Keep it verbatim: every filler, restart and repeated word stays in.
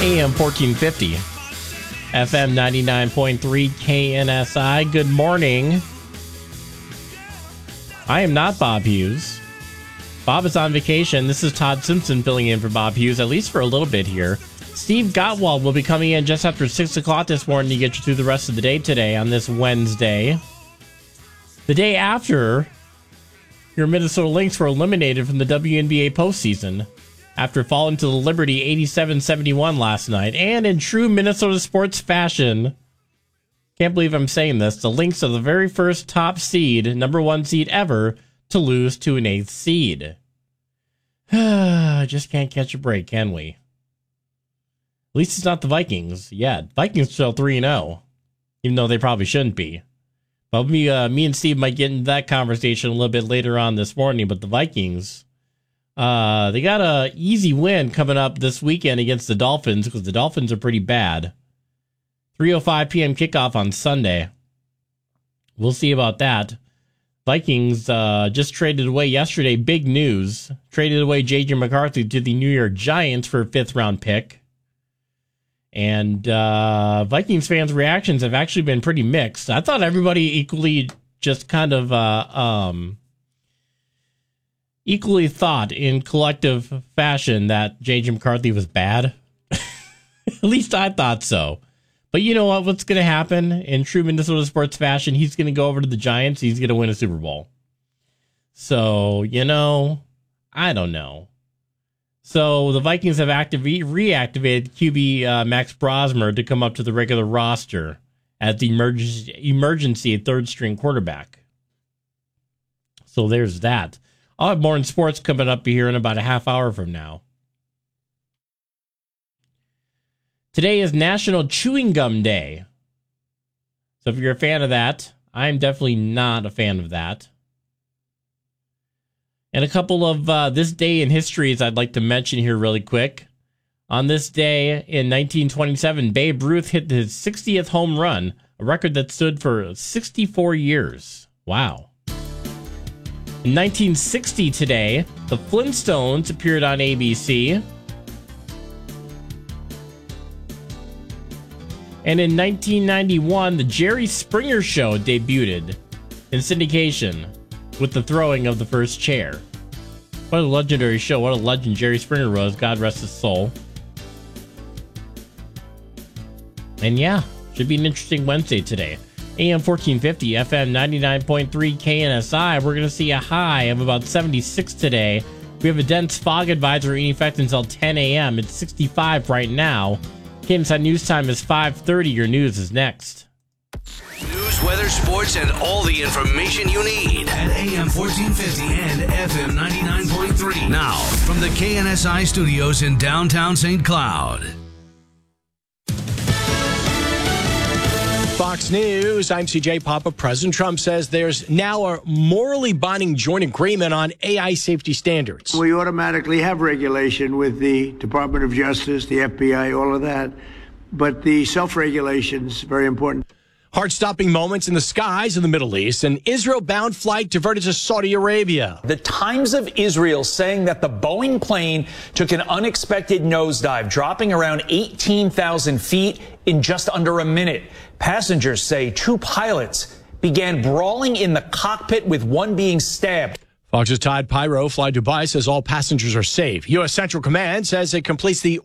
A M fourteen fifty, F M ninety-nine point three K N S I. Good morning. I am not Bob Hughes. Bob is on vacation. This is Todd Simpson filling in for Bob Hughes, at least for a little bit here. Steve Gottwald will be coming in just after six o'clock this morning to get you through the rest of the day today on this Wednesday. The day after your Minnesota Lynx were eliminated from the W N B A postseason after falling to the Liberty eighty-seven seventy-one last night. And in true Minnesota sports fashion, can't believe I'm saying this, the Lynx are the very first top seed, number one seed ever, to lose to an eighth seed. Just can't catch a break, can we? At least it's not the Vikings yet. Vikings still three and oh, even though they probably shouldn't be. But me, uh, me and Steve might get into that conversation a little bit later on this morning. But the Vikings, uh, they got a easy win coming up this weekend against the Dolphins because the Dolphins are pretty bad. three oh five p.m. kickoff on Sunday. We'll see about that. Vikings uh, just traded away yesterday. Big news. Traded away J J McCarthy to the New York Giants for a fifth round pick. And uh, Vikings fans' reactions have actually been pretty mixed. I thought everybody equally just kind of uh, um, equally thought in collective fashion that J J McCarthy was bad. At least I thought so. But you know what? What's going to happen in true Minnesota sports fashion? He's going to go over to the Giants. He's going to win a Super Bowl. So, you know, I don't know. So the Vikings have active- reactivated Q B uh, Max Brosmer to come up to the regular roster as the emerg- emergency third-string quarterback. So there's that. I'll have more in sports coming up here in about a half hour from now. Today is National Chewing Gum Day. So if you're a fan of that, I'm definitely not a fan of that. And a couple of uh, this day in histories I'd like to mention here really quick. On this day in nineteen twenty-seven, Babe Ruth hit his sixtieth home run, a record that stood for sixty-four years. Wow. In nineteen sixty today, the Flintstones appeared on A B C. And in nineteen ninety-one, the Jerry Springer Show debuted in syndication with the throwing of the first chair. What a legendary show. What a legend Jerry Springer was. God rest his soul. And yeah, should be an interesting Wednesday today. A M fourteen fifty, F M ninety-nine point three K N S I. We're going to see a high of about seventy-six today. We have a dense fog advisory in effect until ten a.m. It's sixty-five right now. K N S I News Time is five thirty. Your news is next. News, weather, sports, and all the information you need at A M fourteen fifty and F M ninety-nine point three. Now, from the K N S I studios in downtown Saint Cloud. Fox News, I'm C J Papa. President Trump says there's now a morally binding joint agreement on A I safety standards. We automatically have regulation with the Department of Justice, the F B I, all of that. But the self-regulation is very important. Heart-stopping moments in the skies of the Middle East. An Israel-bound flight diverted to Saudi Arabia. The Times of Israel saying that the Boeing plane took an unexpected nosedive, dropping around eighteen thousand feet in just under a minute. Passengers say two pilots began brawling in the cockpit, with one being stabbed. Fox's Todd Pyro, Fly Dubai, says all passengers are safe. U S Central Command says it completes the